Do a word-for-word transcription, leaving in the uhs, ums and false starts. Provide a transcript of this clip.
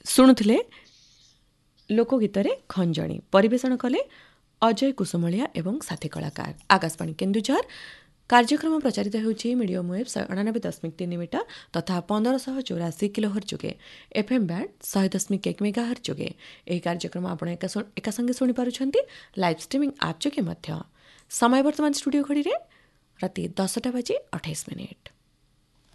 ଶୁଣୁଥିଲେ ଲୋକଗୀତରେ ଖଞ୍ଜଣି ପରିବେଷଣ କଲେ ଅଜୟ କୁସୁମଳିଆ ଏବଂ ସାଥୀ କଳାକାର। ଆକାଶବାଣୀ କେନ୍ଦୁଝର କାର୍ଯ୍ୟକ୍ରମ ପ୍ରଚାରିତ ହେଉଛି ମିଡ଼ିୟମ୍ ୱେଭ୍ ଶହେ ଅଣାନବେ ଦଶମିକ ତିନି ମିଟର ତଥା ପନ୍ଦରଶହ ଚଉରାଅଶୀ କିଲୋହର୍ ଯୋଗେ ଏଫ୍ଏମ୍ ବ୍ୟାଣ୍ଡ ଶହେ ଦଶମିକ ଏକ ମେଗାହର୍ ଯୋଗେ। ଏହି କାର୍ଯ୍ୟକ୍ରମ ଆପଣ ଏକା ସାଙ୍ଗେ ଶୁଣିପାରୁଛନ୍ତି ଲାଇଭ୍ ଷ୍ଟ୍ରିମିଂ ଆପ୍ ଯୋଗେ ମଧ୍ୟ। ସମୟ ବର୍ତ୍ତମାନ ଷ୍ଟୁଡ଼ିଓ ଘଡ଼ିରେ ରାତି ଦଶଟା ବାଜି ଅଠେଇଶ ମିନିଟ୍।